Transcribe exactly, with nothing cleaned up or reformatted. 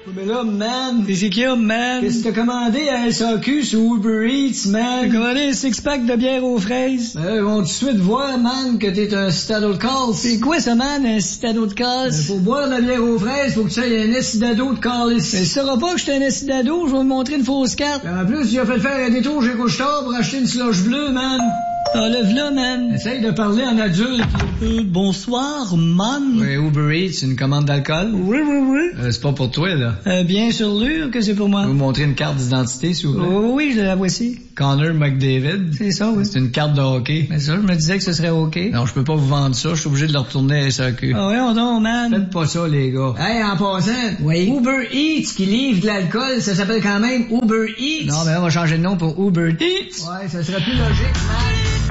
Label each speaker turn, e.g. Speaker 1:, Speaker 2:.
Speaker 1: Mais là, man...
Speaker 2: Qu'est-ce qu'il y a, man?
Speaker 1: Qu'est-ce que t'as commandé à S A Q sur Uber Eats, man?
Speaker 2: J'ai commandé un six-pack de bière aux fraises.
Speaker 1: Ben, on va tout de suite voir, man, que t'es un citadin de calice.
Speaker 2: C'est quoi ça, man, un citadin de calice?
Speaker 1: Ben, pour boire de la bière aux fraises, faut que tu aies un citadin de calice.
Speaker 2: Mais ça saura pas que je suis un citadin, je vais me montrer une fausse carte.
Speaker 1: Ben, en plus, tu as fait faire un détour chez Couche-Tard pour acheter une slush bleue, man.
Speaker 2: Enlève-la, man.
Speaker 1: Essaye de parler en adulte.
Speaker 2: Euh, bonsoir, man.
Speaker 1: Oui, Uber Eats, une commande d'alcool?
Speaker 2: Oui, oui, oui.
Speaker 1: Euh, c'est pas pour toi, là.
Speaker 2: Euh, bien sur l'heure que c'est pour moi.
Speaker 1: Vous montrer une carte d'identité, s'il vous plaît?
Speaker 2: Oh, oui, je la voici.
Speaker 1: Connor McDavid.
Speaker 2: C'est ça, oui.
Speaker 1: C'est une carte de hockey.
Speaker 2: Mais ça, je me disais que ce serait OK.
Speaker 1: Non, je peux pas vous vendre ça, je suis obligé de le retourner à S A Q.
Speaker 2: Ah, voyons donc, man.
Speaker 1: Faites pas ça, les gars. Hey, en passant,
Speaker 2: oui.
Speaker 1: Uber Eats qui livre de l'alcool, ça s'appelle quand même Uber Eats.
Speaker 2: Non, mais on va changer de nom pour Uber Eats.
Speaker 1: Ouais, ça serait plus logique, man.